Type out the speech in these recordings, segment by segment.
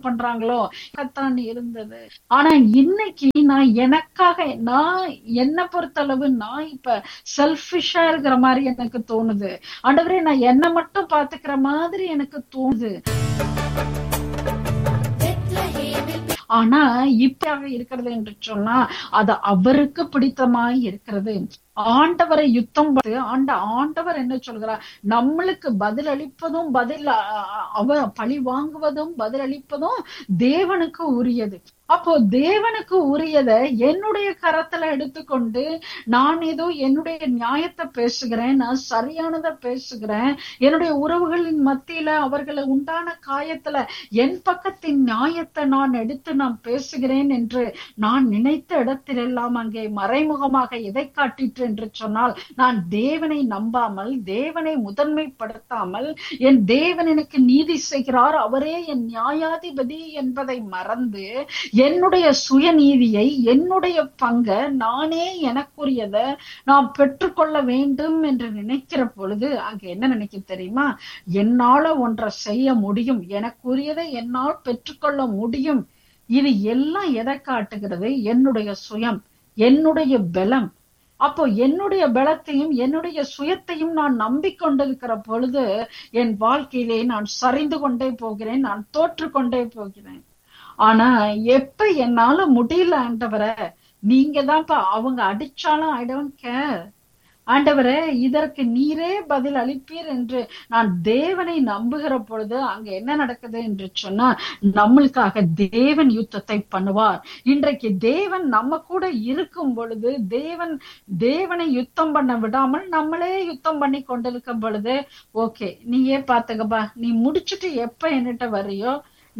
பண்றாங்களோ தான் இருந்தது. ஆனா இன்னைக்கு நான் எனக்காக, நான் என்ன பொறுத்தளவு நான் இப்ப செல்ஃபிஷா இருக்கிற மாதிரி எனக்கு தோணுது. ஆண்டவரே, நான் என்ன மட்டும் பாத்துக்கிற மாதிரி எனக்கு தோணுது. ஆனா இப்ப இருக்கிறது என்று சொன்னா அது அவருக்கு பிடித்தமாய் இருக்கிறது. ஆண்டவரை யுத்தம் ஆண்டவர் என்ன சொல்கிறார்? நம்மளுக்கு பதில் அளிப்பதும் பழி வாங்குவதும் பதில் அளிப்பதும் தேவனுக்கு உரியது. அப்போ தேவனுக்கு உரியதை என்னுடைய கரத்துல எடுத்துக்கொண்டு நான் ஏதோ என்னுடைய நியாயத்தை பேசுகிறேன், நான் சரியானதை பேசுகிறேன், என்னுடைய உறவுகளின் மத்தியில அவர்களை உண்டான காயத்துல என் பக்கத்தின் நியாயத்தை நான் எடுத்து நான் பேசுகிறேன் என்று நான் நினைத்த இடத்திலெல்லாம் அங்கே மறைமுகமாக எதை காட்டிட்டு என்று சொன்னால், நான் தேவனை நம்பாமல், தேவனை முதன்மைப்படுத்தாமல், என் தேவன் எனக்கு நீதி செய்கிறார், அவரே என் நியாயாதிபதி என்பதை மறந்து என்னுடைய சுயநீதியை, என்னுடைய பங்கை, நானே எனக்குரியதை நான் பெற்றுக்கொள்ள வேண்டும் என்று நினைக்கிற பொழுது அங்க என்ன நினைக்க தெரியுமா? என்னால ஒன்றை செய்ய முடியும், எனக்குரியதை என்னால் பெற்றுக்கொள்ள முடியும். இது எல்லாம் எதை காட்டுகிறது? என்னுடைய சுயம், என்னுடைய பலம். அப்போ என்னுடைய பலத்தையும் என்னுடைய சுயத்தையும் நான் நம்பிக்கொண்டிருக்கிற பொழுது என் வாழ்க்கையிலே நான் சரிந்து கொண்டே போகிறேன், நான் தோற்று கொண்டே போகிறேன். ஆனா எப்ப என்னால முடியல ஆண்டவரே, நீங்க தான்ப்பா, அவங்க அடிச்சாலும் ஐ டோன்ட் கேர் ஆண்டவரே, இதற்கு நீரே பதில் அளிப்பீர் என்று நான் தேவனை நம்புகிற பொழுது அங்க என்ன நடக்குது என்று சொன்னா, நம்மளுக்காக தேவன் யுத்தத்தை பண்ணுவார். இன்றைக்கு தேவன் நம்ம கூட இருக்கும் பொழுது, தேவனை யுத்தம் பண்ண விடாமல் நம்மளே யுத்தம் பண்ணி கொண்டிருக்கும் பொழுது, ஓகே நீயே பாத்துக்கப்பா, நீ முடிச்சுட்டு எப்ப என்கிட்ட வரையோ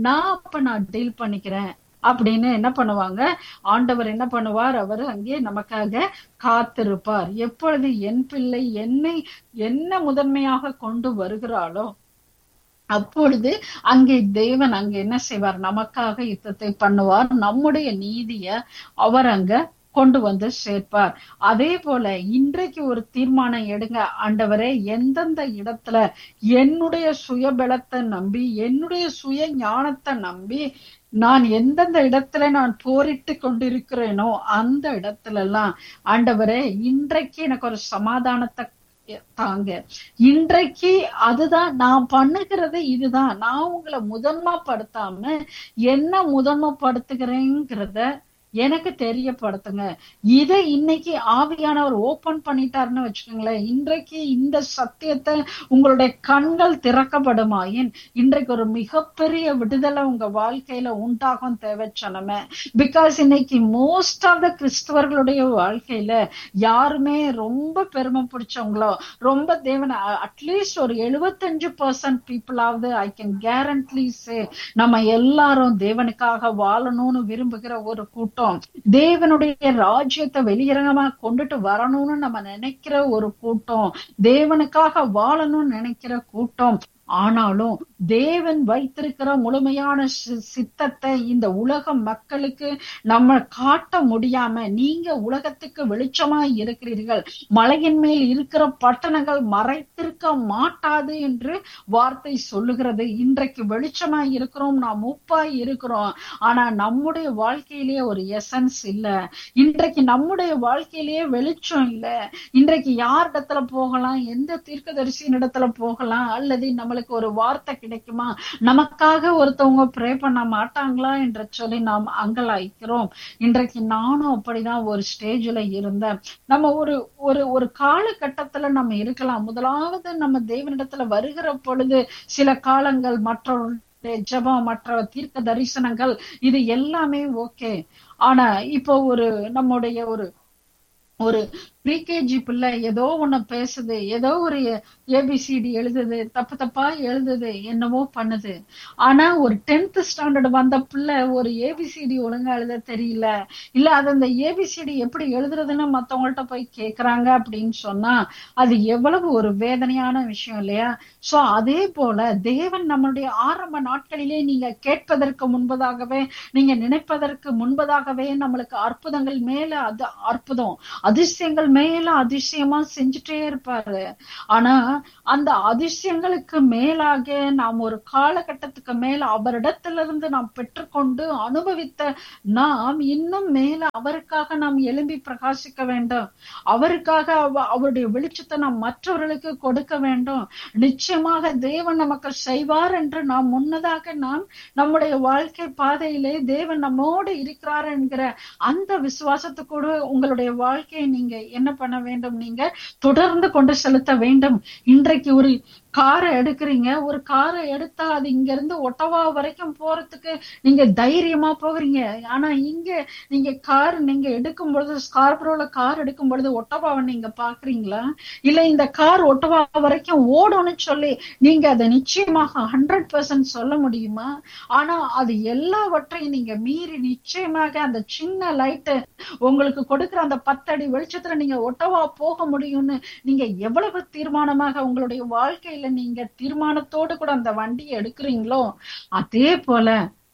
நான் டீல் பண்ணிக்கிறேன் அப்படின்னு என்ன பண்ணுவாங்க? ஆண்டவர் என்ன பண்ணுவார்? அவர் அங்கே நமக்காக காத்திருப்பார். எப்பொழுது என் பிள்ளை என்னை என்ன முதன்மையாக கொண்டு வருகிறாளோ அப்பொழுது அங்கே தேவன் அங்க என்ன செய்வார்? நமக்காக யுத்தத்தை பண்ணுவார். நம்முடைய நீதிய அவர் அங்க கொண்டு வந்து சேர்ப்பார். அதே போல இன்றைக்கு ஒரு தீர்மானம் எடுங்க. ஆண்டவரே, எந்தெந்த இடத்துல என்னுடைய சுயபலத்தை நம்பி, என்னுடைய சுய ஞானத்தை நம்பி நான் எந்தெந்த இடத்துல நான் போரிட்டு கொண்டிருக்கிறேனோ அந்த இடத்துல எல்லாம் ஆண்டவரே, இன்றைக்கு எனக்கு ஒரு சமாதானத்தை தாங்க. இன்றைக்கு அதுதான் நான் பண்ணுகிறது, இதுதான். நான் உங்களை முதன்மைப்படுத்தாம என்ன முதன்மைப்படுத்துகிறேங்கிறத எனக்கு தெரியப்படுத்துங்க. இதை இன்னைக்கு ஆவியானவர் ஓபன் பண்ணிட்டாருன்னு வச்சுக்கோங்களேன். இன்றைக்கு இந்த சத்தியத்தை உங்களுடைய கண்கள் திறக்கப்படுமாயின் இன்றைக்கு ஒரு மிகப்பெரிய விடுதலை உங்க வாழ்க்கையில உண்டாகும் தேவைச்சனமே. பிகாஸ் இன்னைக்கு மோஸ்ட் ஆஃப் த கிறிஸ்தவர்களுடைய வாழ்க்கையில யாருமே ரொம்ப பெருமை பிடிச்சவங்களோ, ரொம்ப தேவன், அட்லீஸ்ட் ஒரு 75% பீப்புளாவது ஐ கேன் கேரண்ட்லி சே நம்ம எல்லாரும் தேவனுக்காக வாழணும்னு விரும்புகிற ஒரு கூட்டம், தேவனுடைய ராஜ்யத்தை வெளியரங்கமா கொண்டுட்டு வரணும்னு நம்ம நினைக்கிற ஒரு கூட்டம், தேவனுக்காக வாழணும்னு நினைக்கிற கூட்டம். ஆனாலும் தேவன் வைத்திருக்கிற முழுமையான சித்தத்தை இந்த உலக மக்களுக்கு நம்ம காட்ட முடியாம, நீங்க உலகத்துக்கு வெளிச்சமாய் இருக்கிறீர்கள், மலையின் மேல் இருக்கிற பட்டணங்கள் மறைத்திருக்க மாட்டாது என்று வார்த்தை சொல்லுகிறது. இன்றைக்கு வெளிச்சமாய் இருக்கிறோம், நாம் உப்பாய் இருக்கிறோம். ஆனா நம்முடைய வாழ்க்கையிலேயே ஒரு எசன்ஸ் இல்ல. இன்றைக்கு நம்முடைய வாழ்க்கையிலேயே வெளிச்சம் இல்ல. இன்றைக்கு யார் இடத்துல போகலாம், எந்த தீர்க்கதரிசியின் இடத்துல போகலாம், அல்லது நம்மளுக்கு ஒரு வார்த்தை கிடைக்குமா, நமக்காக ஒருத்தவங்க ப்ரே பண்ண மாட்டாங்களா என்று சொல்லி நாம் அங்கலாய்க்கிறோம். இன்றைக்கு நானும் அப்படிதான் ஒரு ஸ்டேஜ்ல இருந்தேன். நம்ம ஒரு காலகட்டத்துல நம்ம இருக்கலாம். முதலாவது நம்ம தேவனிடத்துல வருகிற பொழுது சில காலங்கள், மற்ற ஜெபம், மற்ற தீர்க்க தரிசனங்கள், இது எல்லாமே ஓகே. ஆனா இப்போ நம்முடைய ஒரு ப்ரீகேஜி பிள்ளை ஏதோ ஒண்ணு பேசுது, ஏதோ ஒரு ஏபிசிடி எழுதுது, தப்பா எழுதுது, என்னவோ பண்ணுது. ஆனா ஒரு 10th ஸ்டாண்டர்ட் வந்த பிள்ளை ஒரு ஏபிசிடி ஒழுங்கா எழுத தெரியல, இல்ல அது அந்த ஏபிசிடி எப்படி எழுதுறதுன்னு மத்தவங்கள்ட்ட போய் கேக்குறாங்க அப்படின்னு சொன்னா அது எவ்வளவு ஒரு வேதனையான விஷயம் இல்லையா? சோ அதே போல தேவன் நம்மளுடைய ஆரம்ப நாட்களிலே நீங்க கேட்பதற்கு முன்பதாகவே, நீங்க நினைப்பதற்கு முன்பதாகவே நம்மளுக்கு அற்புதங்கள் மேல அது அற்புதம், அதிசயங்கள் மேல அதிசயமா செஞ்சுட்டே இருப்பாரு. ஆனா அந்த அதிசயங்களுக்கு மேலாக நாம் ஒரு காலகட்டத்துக்கு மேல அவரிடத்திலிருந்து நாம் பெற்றுக்கொண்டு அனுபவித்த நாம் இன்னும் மேல அவருக்காக நாம் எழும்பி பிரகாசிக்க வேண்டும். அவருக்காக அவருடைய வெளிச்சத்தை நாம் மற்றவர்களுக்கு கொடுக்க வேண்டும். நிச்சயமாக தேவன் நமக்கு செய்வார் என்று நாம் முன்னதாக நாம் நம்முடைய வாழ்க்கை பாதையிலே தேவன் நம்மோடு இருக்கிறார் என்கிற அந்த விசுவாசத்துக்கூட உங்களுடைய வாழ்க்கையை நீங்க என்ன பண்ண வேண்டும்? நீங்க தொடர்ந்து கொண்டு செலுத்த வேண்டும். இன்றைக்கு ஒரு காரை எடுக்கிறீங்க, ஒரு காரை எடுத்தா அது இங்க இருந்து ஒட்டவா வரைக்கும் போறதுக்கு நீங்க தைரியமா போகிறீங்க. ஆனா இங்க நீங்க கார் நீங்க எடுக்கும் பொழுது, ஸ்கார்பிரோல கார் எடுக்கும் பொழுது ஒட்டவாவை நீங்க பாக்குறீங்களா? இல்ல இந்த கார் ஒட்டவா வரைக்கும் ஓடும்னு சொல்லி நீங்க அதை நிச்சயமாக 100% சொல்ல முடியுமா? ஆனா அது எல்லாவற்றையும் நீங்க மீறி நிச்சயமாக அந்த சின்ன லைட்டு உங்களுக்கு கொடுக்கிற அந்த 10 அடி வெளிச்சத்துல நீங்க ஒட்டவா போக முடியும்னு நீங்க எவ்வளவு தீர்மானமாக உங்களுடைய வாழ்க்கையில நீங்க தீர்மானத்தோடு கூட அந்த வண்டியை எடுக்கிறீங்களோ, அதே போல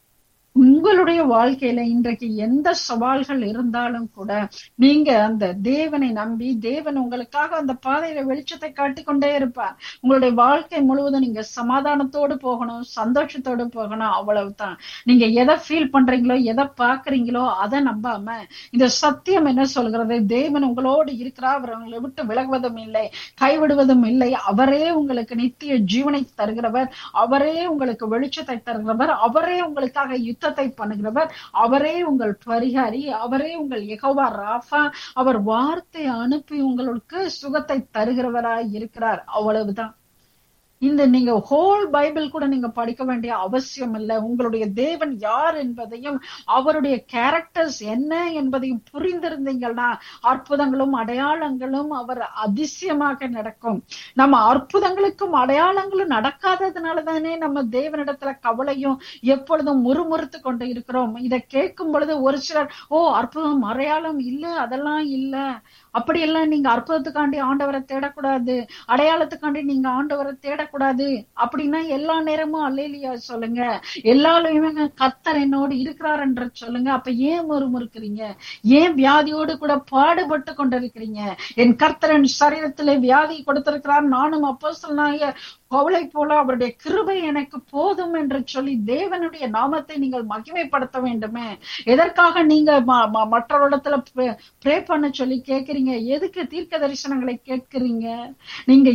உங்களுடைய வாழ்க்கையில இன்றைக்கு எந்த சவால்கள் இருந்தாலும் கூட நீங்க அந்த தேவனை நம்பி, தேவன் உங்களுக்காக அந்த பாதையில வெளிச்சத்தை காட்டிக்கொண்டே இருப்பார். உங்களுடைய வாழ்க்கை முழுவதும் நீங்க சமாதானத்தோடு போகணும், சந்தோஷத்தோடு போகணும். அவ்வளவுதான். நீங்க எதை ஃபீல் பண்றீங்களோ, எதை பாக்குறீங்களோ அதை நம்பாம இந்த சத்தியம் என்ன சொல்கிறது? தேவன் உங்களோடு இருக்கிறார், அவர் உங்களை விட்டு விலகுவதும் இல்லை, கைவிடுவதும் இல்லை. அவரே உங்களுக்கு நித்திய ஜீவனை தருகிறவர், அவரே உங்களுக்கு வெளிச்சத்தை தருகிறவர், அவரே உங்களுக்காக யுத்தத்தை பண்ணுகிறவர், அவரே உங்கள் பரிகாரி, அவரே உங்கள் யெகோவா ராஃபா. அவர் வார்த்தை அனுப்பி உங்களுக்கு சுகத்தை தருகிறவராய் இருக்கிறார். அவ்வளவுதான். இந்த நீங்க ஹோல் பைபிள் கூட நீங்க படிக்க வேண்டிய அவசியம் இல்லை. உங்களுடைய தேவன் யார் என்பதையும் அவருடைய கேரக்டர்ஸ் என்ன என்பதையும் புரிந்திருந்தீங்கன்னா அற்புதங்களும் அடையாளங்களும் அவர் அதிசயமாக நடக்கும். நம்ம அற்புதங்களுக்கும் அடையாளங்களும் நடக்காததுனால தானே நம்ம தேவனிடத்துல கவலையும் எப்பொழுதும் முறுமுறுத்து கொண்டு இருக்கிறோம். இதை கேட்கும் பொழுது ஒரு சிலர், ஓ அற்புதம் அடையாளம் இல்ல, அதெல்லாம் இல்ல, அப்படியெல்லாம் நீங்க அற்புதத்துக்காண்டி ஆண்டவரை தேடக்கூடாது, அடையாளத்துக்காண்டி நீங்க ஆண்டவரை தேடக்கூடாது அப்படின்னா எல்லா நேரமும் அல்லேலூயா சொல்லுங்க, எல்லாருமே கர்த்தர் என்னோடு இருக்கிறார் என்று சொல்லுங்க. அப்ப ஏன் முறுமுறுக்கிறீங்க? ஏன் வியாதியோடு கூட பாடுபட்டு கொண்டிருக்கிறீங்க? என் கர்த்தர் என் சரீரத்திலே வியாதி கொடுத்திருக்கிறார், நானும் அப்போஸ்தலனாகிய பவுலை போல அவருடைய கிருபை எனக்கு போதும் என்று சொல்லி தேவனுடைய நாமத்தை நீங்கள் மகிமைப்படுத்த வேண்டுமே. எதற்காக நீங்க மற்றவரிடத்துல ப்ரே பண்ண சொல்லி கேட்கிறீங்க? எதுக்கு தீர்க்க தரிசனங்களை கேட்கிறீங்க? நீங்க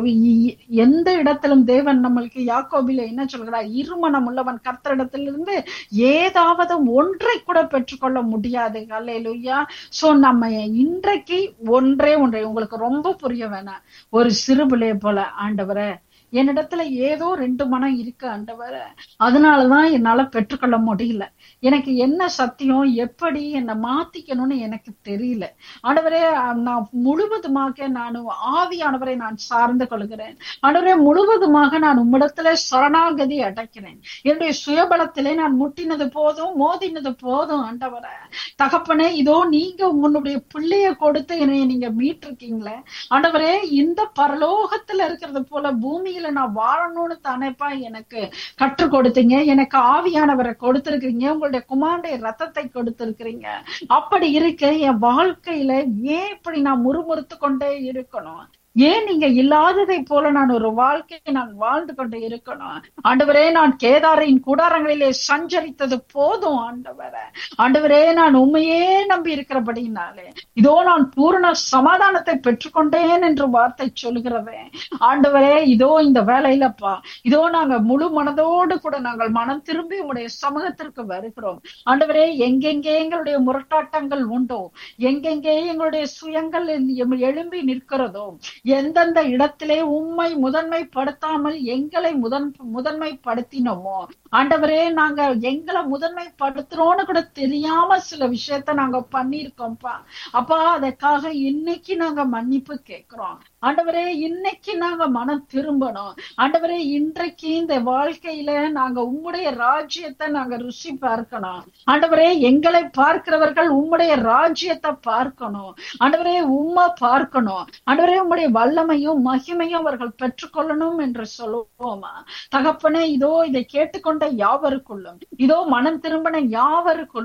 எந்த இடத்திலும் தேவன் நம்மளுக்கு யாக்கோபில என்ன சொல்கிறார்? இருமனம் உள்ளவன் கர்த்தரிடத்திலிருந்து ஏதாவது ஒன்றை கூட பெற்றுக்கொள்ள முடியாது. அல்லேலூயா. சோ நம்ம இன்றைக்கு ஒன்றை உங்களுக்கு ரொம்ப புரிய வேணாம். ஒரு சிறுபிள்ளைய போல, ஆண்டவரே என்னிடத்துல ஏதோ 2 மனம் இருக்கு ஆண்டவரே, அதனாலதான் என்னால பெற்றுக்கொள்ள முடியல. எனக்கு என்ன சத்தியம், எப்படி என்னை மாத்திக்கணும்னு எனக்கு தெரியல ஆண்டவரே. நான் முழுவதுமாக நான் ஆவியானவரை நான் சார்ந்து கொள்கிறேன் ஆண்டவரே. முழுவதுமாக நான் உம்மிடத்துல சரணாகதி அடைக்கிறேன். என்னுடைய சுயபலத்திலே நான் முட்டினது போதும், மோதினது போதும் ஆண்டவரே. தகப்பனே, இதோ நீங்க உன்னுடைய பிள்ளைய கொடுத்து என்னை நீங்க மீட்டிருக்கீங்களே ஆண்டவரே. இந்த பரலோகத்துல இருக்கிறது போல பூமியில நான் வாழணும்னு தானேப்பா எனக்கு கற்றுக் கொடுத்தீங்க. எனக்கு ஆவியானவரை கொடுத்திருக்கிறீங்க, உங்களுடைய குமாரனுடைய ரத்தத்தை கொடுத்திருக்கிறீங்க. அப்படி இருக்க என் வாழ்க்கையில ஏன் இப்படி நான் முறுமுறுத்து கொண்டே இருக்கணும்? ஏன் நீங்க இல்லாததை போல நான் ஒரு வாழ்க்கையை நான் வாழ்ந்து கொண்டு இருக்கணும்? ஆண்டவரே, நான் கேதாரின் கூடாரங்களிலே சஞ்சரித்தது போதும் ஆண்டவரே. ஆண்டவரே, நான் உண்மையே நம்பி இருக்கிறபடினாலே இதோ நான் பூரண சமாதானத்தை பெற்றுக்கொண்டேன் என்று வார்த்தை சொல்லுகிறவே ஆண்டவரே. இதோ இந்த வேலையிலப்பா, இதோ நாங்க முழு மனதோடு கூட நாங்கள் மனம் திரும்பி உங்களுடைய சமூகத்திற்கு வருகிறோம் ஆண்டவரே. எங்கெங்கே எங்களுடைய முரட்டாட்டங்கள் உண்டோ, எங்கெங்கே எங்களுடைய சுயங்கள் எழும்பி நிற்கிறதோ, எந்தெந்த இடத்திலே உம்மை முதன்மைப்படுத்தாமல் எங்களை முதன்மைப்படுத்தினோமோ ஆண்டவரே, நாங்க எங்களை முதன்மைப்படுத்துறோம்னு கூட தெரியாம சில விஷயத்த நாங்க பண்ணிருக்கோம்ப்பா. அப்பா, அதற்காக இன்னைக்கு நாங்க மன்னிப்பு கேட்கிறோம் ஆண்டவரே. இன்னைக்கு நாங்க மனம் திரும்பணும் ஆண்டவரே. இன்றைக்கு இந்த வாழ்க்கையில நாங்க உம்முடைய ராஜ்யத்தை நாங்க ருசி பார்க்கணும் ஆண்டவரே. எங்களை பார்க்கிறவர்கள் உம்முடைய ராஜ்யத்தை பார்க்கணும் ஆண்டவரே, உம்மை பார்க்கணும் ஆண்டவரே. உம்முடைய வல்லமையும் மகிமையும் அவர்கள் பெற்றுக்கொள்ளணும் என்று சொல்லுவோமா தகப்பனே. இதோ இதை கேட்டுக்கொண்ட யாவருக்குள்ளும், இதோ மனம் திரும்பின யாவருக்குள்ளும்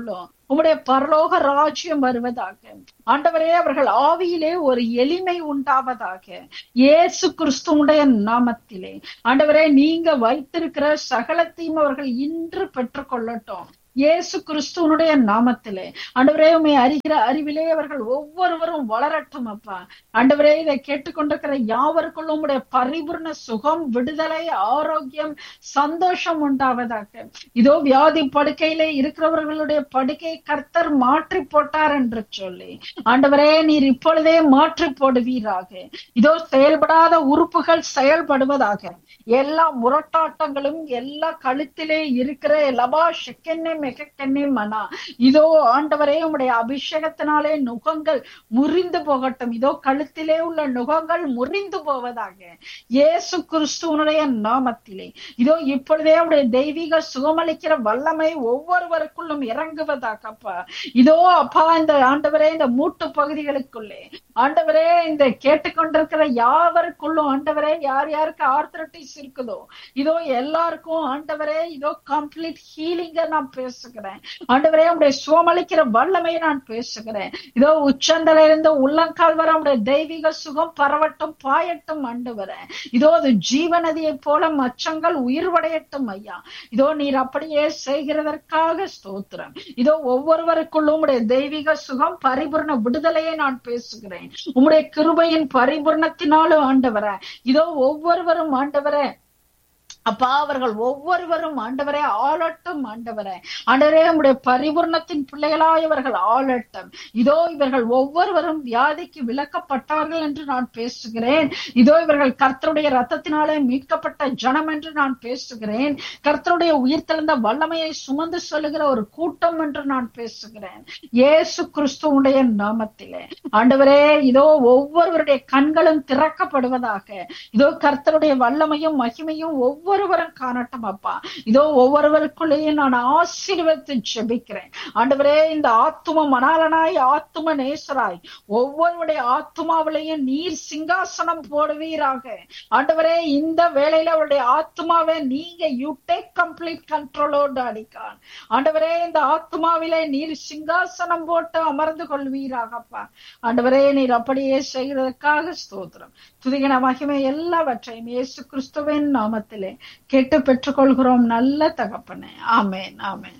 உம்முடைய பரலோக ராஜ்யம் வருவதாக. ஆண்டவரே, அவர்கள் ஆவியிலே ஒரு எளிமை உண்டாவதாக. இயேசு கிறிஸ்துவுடைய நாமத்திலே ஆண்டவரே, நீங்க வைத்திருக்கிற சகலத்தையும் அவர்கள் இன்று பெற்றுக்கொள்ளட்டும். இயேசு கிறிஸ்துவனுடைய நாமத்திலே ஆண்டவரே, உம்மை அறிகிற அறிவிலே அவர்கள் ஒவ்வொருவரும் வளரட்டும் அப்பா. ஆண்டவரே, இதை கேட்டுக்கொண்டிருக்கிற யாவருக்குள்ளும் உம்முடைய பரிபூர்ண சுகம், விடுதலை, ஆரோக்கியம், சந்தோஷம் உண்டாவதாக. இதோ வியாதி படுக்கையிலே இருக்கிறவர்களுடைய படுக்கை கர்த்தர் மாற்றி போட்டார் என்று சொல்லி ஆண்டவரே, நீர் இப்பொழுதே மாற்றி போடுவீராக. இதோ செயல்படாத உறுப்புகள் செயல்படுவதாக. எல்லா முரட்டாட்டங்களும், எல்லா கழுத்திலே இருக்கிற லபா ஷெக்கென்னே மெகக்கென்னே மனா, இதோ ஆண்டவரே, உம்முடைய அபிஷேகத்தினாலே நுகங்கள் முறிந்து போகட்டும். இதோ கழுத்திலே உள்ள நுகங்கள் முறிந்து போவதாக இயேசு கிறிஸ்துவனுடைய நாமத்திலே. இதோ இப்பொழுதே உடைய தெய்வீக சுகமளிக்கிற வல்லமை ஒவ்வொருவருக்குள்ளும் இறங்குவதாகப்பா. இதோ அப்பா, இந்த ஆண்டவரே, இந்த மூட்டு பகுதிகளுக்குள்ளே ஆண்டவரே, இந்த கேட்டுக்கொண்டிருக்கிற யாவருக்குள்ளும் ஆண்டவரே, யார் யாருக்கு ஆர்த்ரைட்டிஸ் இருக்குதோ இதோ எல்லாருக்கும் ஆண்டவரே, இதோ கம்ப்ளீட் ஹீலிங்க நான் பேசுகிறேன். ஆண்டவரே, உடைய சுகமளிக்கிற வல்லமையை நான் பேசுகிறேன். இதோ உச்சந்தல இருந்து உள்ளங்கால் வர உடைய தெய்வீக சுகம் பரவட்டும், பாயட்டும் ஆண்டவரே. இதோ அது ஜீவநதியை போல மச்சங்கள் உயிர்வடையட்டும் ஐயா. இதோ நீர் அப்படியே செய்கிறதற்காக ஸ்தோத்திரம். இதோ ஒவ்வொருவருக்குள்ளும் உடைய தெய்வீக சுகம், பரிபூர்ண விடுதலையை நான் பேசுகிறேன். உம்முடைய கிருபையின் பரிபூர்ணத்தினாலும் ஆண்டவரே, இதோ ஒவ்வொருவரும் ஆண்டவரே அப்பா, அவர்கள் ஒவ்வொருவரும் ஆண்டவரே ஆளட்டும். ஆண்டவரே, ஆண்டவரே, உம்முடைய பரிபூர்ணத்தின் பிள்ளைகளாய் இவர்கள் ஆளட்டும். இதோ இவர்கள் ஒவ்வொருவரும் வியாதிக்கு விலக்கப்பட்டார்கள் என்று நான் பேசுகிறேன். இதோ இவர்கள் கர்த்தருடைய ரத்தத்தினாலே மீட்கப்பட்ட ஜனம் என்று நான் பேசுகிறேன். கர்த்தருடைய உயிர்த்தெழுந்த வல்லமையை சுமந்து சொல்லுகிற ஒரு கூட்டம் என்று நான் பேசுகிறேன். இயேசு கிறிஸ்துவுடைய நாமத்திலே ஆண்டவரே, இதோ ஒவ்வொருவருடைய கண்களும் திறக்கப்படுவதாக. இதோ கர்த்தருடைய வல்லமையும் மகிமையும் ஒவ்வொருவரும் காணட்டும் அப்பா. இதோ ஒவ்வொருவருக்குள்ளேயும் நான் ஆசீர்வதித்து ஜெபிக்கிறேன். ஆண்டவரே, இந்த ஆத்தும மணாளனாய், ஆத்தும நேசராய் ஒவ்வொருவருடைய ஆத்துமாவிலையும் நீர் சிங்காசனம் போடுவீராக. ஆண்டவரே, இந்த வேளையில அவருடைய ஆத்துமாவை நீங்க யூ டேக் கம்ப்ளீட் கண்ட்ரோலோடு அடிக்கான். ஆண்டவரே, இந்த ஆத்துமாவிலே நீர் சிங்காசனம் போட்டு அமர்ந்து கொள்வீராகப்பா. ஆண்டவரே, நீர் அப்படியே செய்கிறதுக்காக ஸ்தோத்திரம். துதிகன மகிமை எல்லாவற்றையும் இயேசு கிறிஸ்துவின் நாமத்திலே கேட்டு பெற்றுக்கொள்கிறோம் நல்ல தகப்பனே. ஆமேன், ஆமேன்,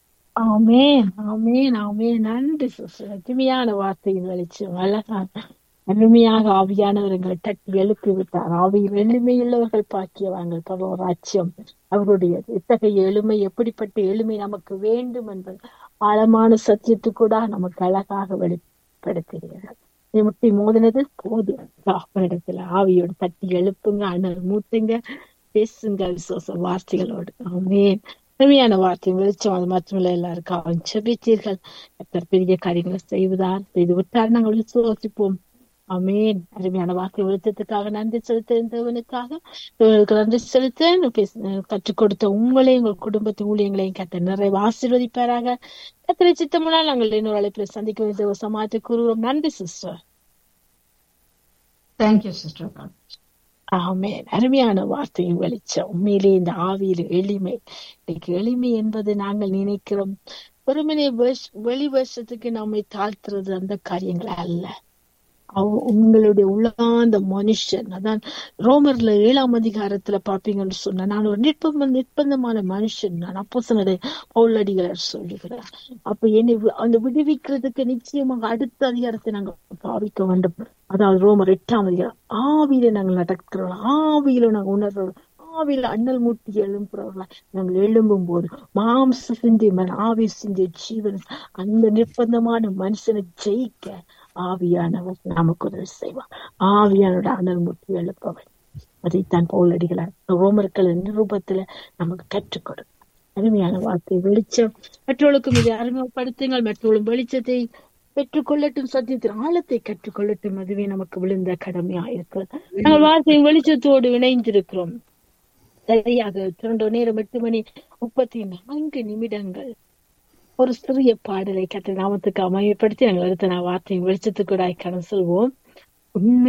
ஆமேன், ஆமேன், ஆமேன். நன்றி சிஸ்டர். அருமையான வார்த்தைகள் வெளிச்சம், அழகான அருமையாக ஆவியானவர் எங்களை தட்டி எழுப்பி விட்டார். ஆவியில் எளிமையுள்ளவர்கள் பாக்கியவான்கள் பரலோக ராஜ்யம் அவருடைய. இத்தகைய எளிமை, எப்படிப்பட்ட எளிமை நமக்கு வேண்டும் என்பது ஆழமான சத்தியத்து கூட நமக்கு அழகாக வெளிப்படுத்துகிறார். முட்டி மோதினது போதும். இடத்துல ஆவியோடு தட்டி எழுப்புங்க, அணர் மூட்டுங்க, பேசுங்க விசுவாச வார்த்தைகளோடு. ஆமேன். அருமையான வார்த்தை வெளிச்சம். அது மட்டுமில்ல, எல்லாருக்கும் செபித்தீர்கள். பெரிய காரியங்களை செய்து விட்டார். நாங்கள் விசுவாசிப்போம். ஆமேன். அருமையான வார்த்தை வெளிச்சத்துக்காக நன்றி செலுத்தவனுக்காக நன்றி செலுத்த கற்றுக் கொடுத்த உங்களையும் உங்கள் குடும்பத்தின் ஊழியங்களையும் கத்த நிறைய ஆசீர்வதிப்பாராக. கத்திரை சித்தமுனால் நாங்கள் இன்னொரு அழைப்பில் சந்திக்க வேண்டிய ஒரு சமாளத்தை கூறுவோம். நன்றி சிஸ்டர். Thank you sister. ஆமேன். அருமையான வார்த்தையும் வெளிச்சம். உண்மையிலே இந்த ஆவியில் எளிமை. இன்னைக்கு எளிமை என்பது நாங்கள் நினைக்கிறோம் வெறுமனே வெளி வருஷத்துக்கு நம்மை தாழ்த்துறது, அந்த காரியங்கள் அல்ல. உங்களுடைய உள்ளாந்த மனுஷன், அதான் ரோமர்ல 7ஆம் அதிகாரத்துல பாப்பீங்கன்னு சொன்ன, நான் ஒரு நிர்பந்தமான மனுஷன், நான் அப்போஸ்தலனாகிய பவுலடிகளார் சொல்லுகிறார். அப்ப என்னை அந்த விடுவிக்கிறதுக்கு நிச்சயமாக அடுத்த அதிகாரத்தை நாங்கள் பாவிக்க வேண்டும். அதாவது ரோமர் 8ஆம் அதிகாரம். ஆவியில நாங்கள் நடக்கிறோம், ஆவியில நாங்கள் உணர்றோம், ஆவியில அண்ணல் மூட்டி எழும்புறவர்களா நாங்கள் எழும்பும் போது மாம்ச சிந்தி ஆவி சிந்திய ஜீவன், அந்த நிர்பந்தமான மனுஷனை ஜெயிக்க ஆவியானவர் நமக்கு உதவி செய்வார். ஆவியானோட அனல் மூட்டி எழுப்பவர். அதைத்தான் பவுலடிகளார் ரோமர்கள் நிருபத்துல நமக்கு கற்றுக் கொடுக்கும். அருமையான வார்த்தை வெளிச்சம். மற்றவர்களுக்கும் இதை அறிமுகப்படுத்துங்கள். மற்றவர்களும் வெளிச்சத்தை பெற்றுக்கொள்ளட்டும், சத்தியத்தின் ஆழத்தை கற்றுக்கொள்ளட்டும். அதுவே நமக்கு விழுந்த கடமையா இருக்கிறது. நாங்கள் வார்த்தையின் வெளிச்சத்தோடு இணைந்திருக்கிறோம். சரியாக நேரம் 8:34 ஒரு சிறிய பாடலை கர்த்தர் நாமத்துக்கு அமையப்படுத்தி நாங்கள் அடுத்த வார்த்தையின் வெளிச்சத்துக்கு கூட கடந்து செல்வோம். உண்மை